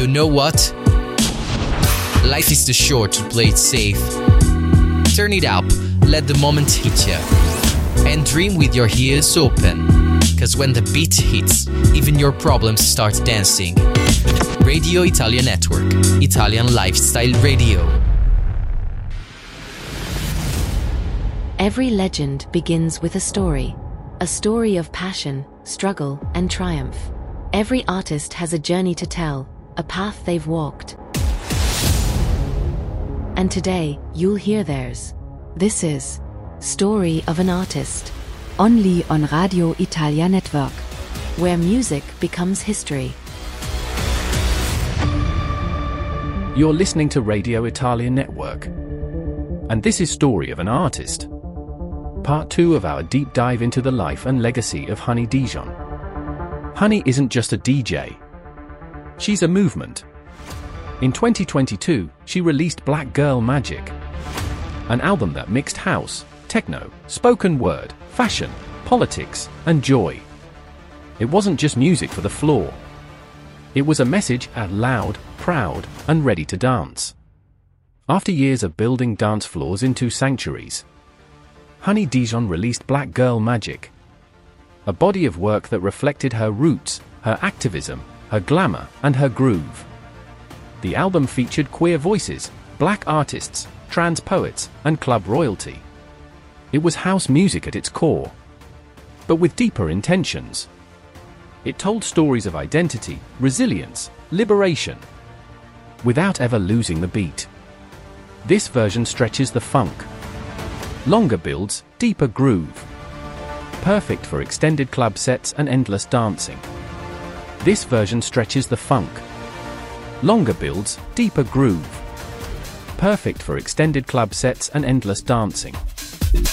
You know what? Life is too short to play it safe. Turn it up, let the moment hit ya. And dream with your ears open. Cause when the beat hits, even your problems start dancing. Radio Italia Network, Italian Lifestyle Radio. Every legend begins with a story of passion, struggle, and triumph. Every artist has a journey to tell, a path they've walked. And today, you'll hear theirs. This is Story of an Artist, only on Radio Italia Network, where music becomes history. You're listening to Radio Italia Network, and this is Story of an Artist, part 2 of our deep dive into the life and legacy of Honey Dijon. Honey isn't just a DJ. She's a movement. In 2022, she released Black Girl Magic, an album that mixed house, techno, spoken word, fashion, politics, and joy. It wasn't just music for the floor. It was a message loud, proud, and ready to dance. After years of building dance floors into sanctuaries, Honey Dijon released Black Girl Magic, a body of work that reflected her roots, her activism, her glamour, and her groove. The album featured queer voices, black artists, trans poets, and club royalty. It was house music at its core, but with deeper intentions. It told stories of identity, resilience, liberation, without ever losing the beat. This version stretches the funk. Longer builds, deeper groove. Perfect for extended club sets and endless dancing. This version stretches the funk. Longer builds, deeper groove. Perfect for extended club sets and endless dancing.